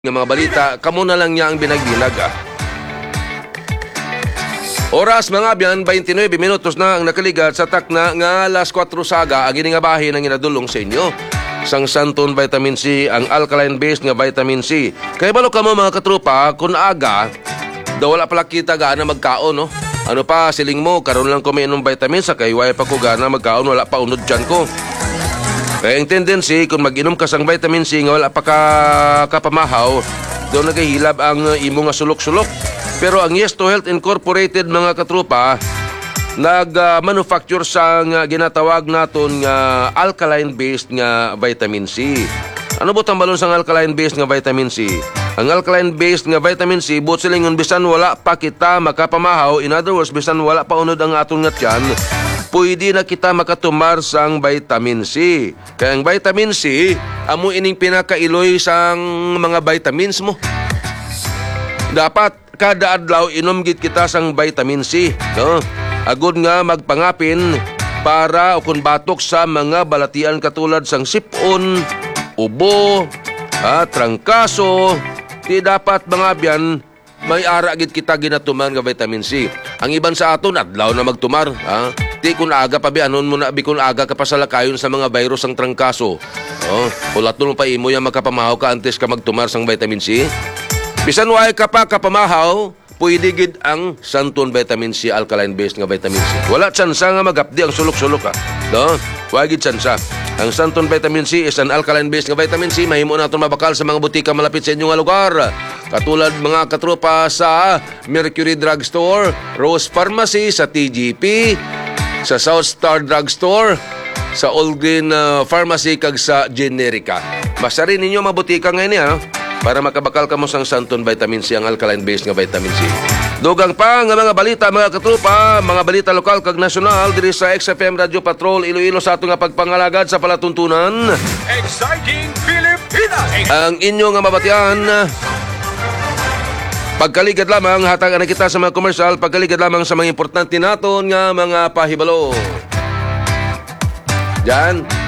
ng mga balita, kamo na lang niya ang binagbilag. Oras mga biyan, 29 minutos na ang nakaligat sa takna nga alas 4 saga ang iningabahin ng inadulong sa inyo. Sang santon vitamin C, ang alkaline-based nga vitamin C. Kaya balo ka mo mga katrupa, kung aga, daw wala pala kita gana magkaon, no? Ano pa, siling mo, karon lang ko may inom vitamin sa kay wala pa ko gana magkaon, wala pa unod dyan ko. Kaya ang tendency, kung mag-inom ka sang vitamin C nga wala pa kapamahaw, doon nagahilab ang imo nga sulok-sulok. Pero ang Yes to Health Incorporated mga katrupa, nag-manufacture sang ginatawag naton nga alkaline-based nga vitamin C. Ano butang balon sang alkaline-based nga vitamin C? Ang alkaline-based nga vitamin C, buot silingon bisan wala pa kita makapamahaw, in other words, bisan wala pa unod ang atong nga tiyan, pwede na kita makatumar sang vitamin C. Kaya ang vitamin C, amo ining pinakailoy sang mga vitamins mo. Dapat kada adlaw inom gid kita sang vitamin C, no? Agud nga magpangapin para kung batok sa mga balatian katulad sang sipon, ubo, trangkaso, di dapat mga biyan may ara gid kita ginatuman nga vitamin C. Ang iban sa aton adlaw na magtumar, Di kun aga pa anon mo na kun aga ka pa sa lakayon sa mga virus ang trangkaso. Ulat nun pa imo yang makapamahaw ka antes ka magtumar sang vitamin C. Bisan way ka pa kapamahaw, pwede gid ang santon vitamin C, alkaline-based nga vitamin C. Wala tsansa nga magapdi ang sulok-sulok ka. No? Wala gid tsansa. Ang santon vitamin C is an alkaline-based nga vitamin C. Mahimo naton mabakal sa mga butika malapit sa inyong lugar. Katulad mga katropa sa Mercury Drugstore, Rose Pharmacy, sa TGP, sa South Star Drugstore, sa All Green Pharmacy, kag sa Generica. Basta rin ninyo mabutika ngayon niya, para makabakal ka mo sang santon vitamin C, ang alkaline-based nga vitamin C. Dugang pa nga mga balita mga katrupa, mga balita lokal kag nasyonal diri sa XFM Radio Patrol Iloilo sa ato nga pagpangalagad sa palatuntunan. Exciting Pilipinas! Ang inyo nga mabatian, pagkaligad lamang, hatagan na kita sa mga komersyal, pagkaligad lamang sa mga importante naton nga mga pahibalo. Diyan.